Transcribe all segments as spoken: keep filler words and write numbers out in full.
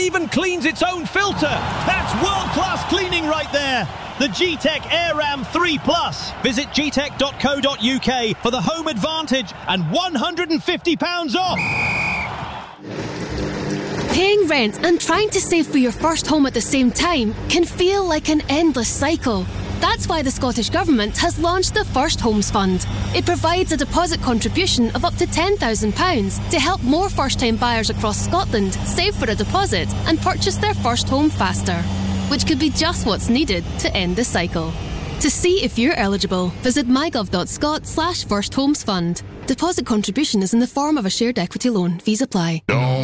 even cleans its own filter. That's world-class cleaning right there. The G-Tech AirRam three plus. Visit g tech dot co dot u k for the home advantage and one hundred fifty pounds off. Paying rent and trying to save for your first home at the same time can feel like an endless cycle. That's why the Scottish Government has launched the First Homes Fund. It provides a deposit contribution of up to ten thousand pounds to help more first-time buyers across Scotland save for a deposit and purchase their first home faster, which could be just what's needed to end the cycle. To see if you're eligible, visit mygov.scot slash first homes fund. Deposit contribution is in the form of a shared equity loan. Fees apply.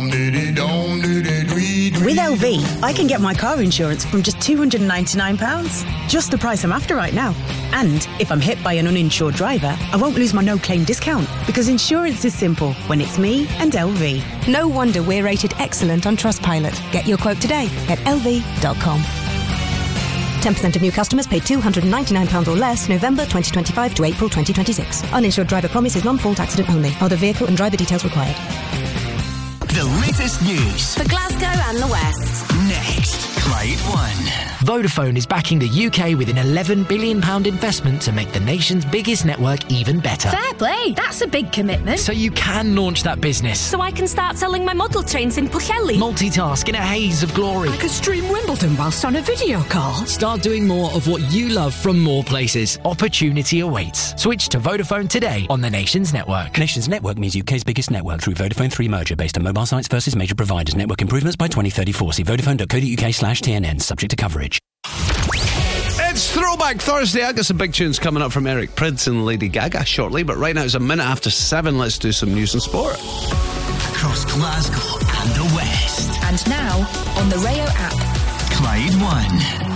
With L V, I can get my car insurance from just two hundred ninety-nine pounds. Just the price I'm after right now. And if I'm hit by an uninsured driver, I won't lose my no-claim discount, because insurance is simple when it's me and L V. No wonder we're rated excellent on Trustpilot. Get your quote today at l v dot com. ten percent of new customers paid two hundred ninety-nine pounds or less November twenty twenty-five to April twenty twenty-six. Uninsured driver promise is non-fault accident only. Other vehicle and driver details required. The latest news for Glasgow and the West. Next, Clyde One. Vodafone is backing the U K with an eleven billion pounds investment to make the nation's biggest network even better. Fair play, that's a big commitment. So you can launch that business. So I can start selling my model trains in Pwllheli. Multitask in a haze of glory. I could stream Wimbledon whilst on a video call. Start doing more of what you love from more places. Opportunity awaits. Switch to Vodafone today on the nation's network. Nation's network means U K's biggest network through Vodafone three merger based on mobile sites versus major providers. Network improvements by twenty thirty-four. See vodafone dot co dot uk slash T N N. Subject to coverage. It's Throwback Thursday. I got some big tunes coming up from Eric Prydz and Lady Gaga shortly, but right now it's a minute after seven. Let's do some news and sport. Across Glasgow and the West. And now on the Rayo app. Clyde One.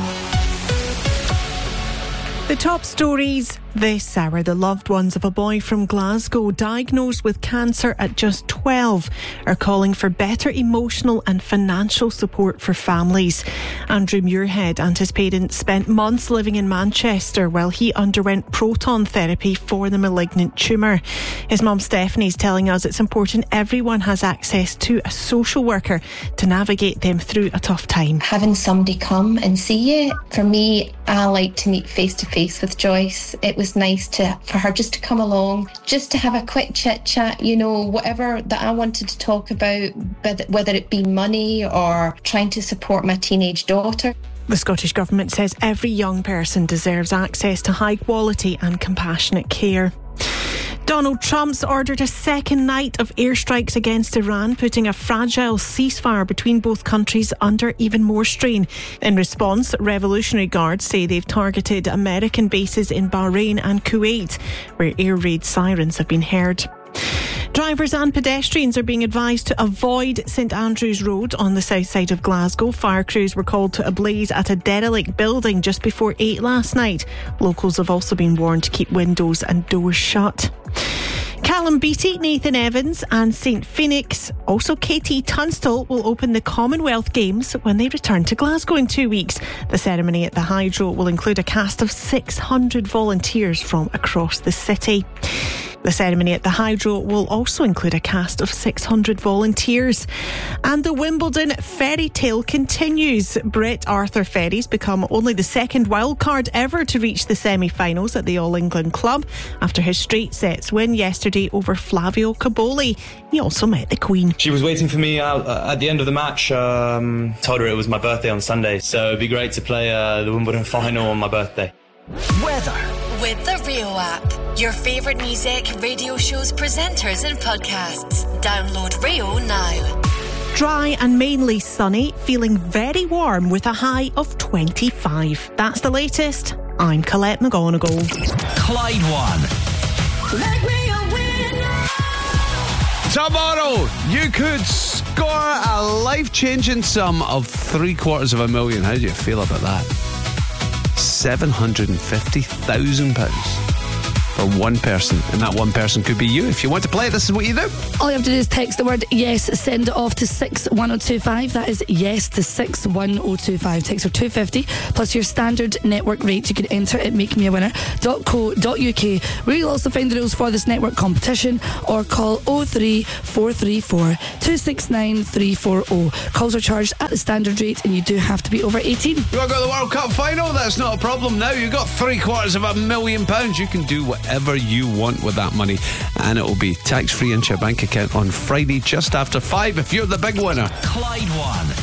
The top stories this hour. The loved ones of a boy from Glasgow diagnosed with cancer at just twelve are calling for better emotional and financial support for families. Andrew Muirhead and his parents spent months living in Manchester while he underwent proton therapy for the malignant tumour. His mum Stephanie is telling us it's important everyone has access to a social worker to navigate them through a tough time. Having somebody come and see you, for me, I like to meet face to face with Joyce. It was nice to for her just to come along, just to have a quick chit chat, you know, whatever that I wanted to talk about, whether it be money or trying to support my teenage daughter. The Scottish Government says every young person deserves access to high quality and compassionate care. Donald Trump's ordered a second night of airstrikes against Iran, putting a fragile ceasefire between both countries under even more strain. In response, Revolutionary Guards say they've targeted American bases in Bahrain and Kuwait, where air raid sirens have been heard. Drivers and pedestrians are being advised to avoid St Andrews Road on the south side of Glasgow. Fire crews were called to a blaze at a derelict building just before eight last night. Locals have also been warned to keep windows and doors shut. Callum Beattie, Nathan Evans and Saint Phoenix, also K T Tunstall, will open the Commonwealth Games when they return to Glasgow in two weeks. The ceremony at the Hydro will include a cast of six hundred volunteers from across the city. The ceremony at the Hydro will also include a cast of six hundred volunteers. And the Wimbledon fairy tale continues. Brett Arthur Ferry's become only the second wildcard ever to reach the semi-finals at the All England Club after his straight sets win yesterday over Flavio Caboli. He also met the Queen. She was waiting for me out at the end of the match. Um, told her it was my birthday on Sunday, so it'd be great to play uh, the Wimbledon final on my birthday. Weather. With the Rio app, your favourite music, radio shows, presenters and podcasts. Download Rio now. Dry and mainly sunny, feeling very warm with a high of twenty-five. That's the latest. I'm Colette McGonigal. Clyde One. Let me a winner. Tomorrow, you could score a life-changing sum of three quarters of a million. How do you feel about that? seven hundred fifty thousand pounds for one person, and that one person could be you. If you want to play it, this is what you do. All you have to do is text the word yes, send it off to six one oh two five. That is yes to six one oh two five. Text for two hundred fifty plus your standard network rate. You can enter at make me a winner dot co dot uk, where you'll also find the rules for this network competition, or call oh three four three four two six nine three four oh. Calls are charged at the standard rate, and you do have to be over eighteen. You want to go to the World Cup final? That's not a problem now. You've got three quarters of a million pounds. You can do whatever you want with that money, and it will be tax free into your bank account on Friday just after five if you're the big winner. Clyde One.